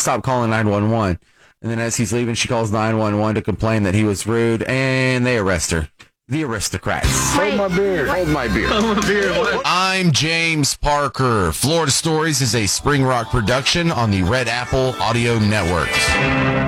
stop calling 911. And then as he's leaving, she calls 911 to complain that he was rude, and they arrest her. The aristocrats. Hold my beer. Hold my beer. I'm James Parker. Florida Stories is a Spring Rock production on the Red Apple Audio Network.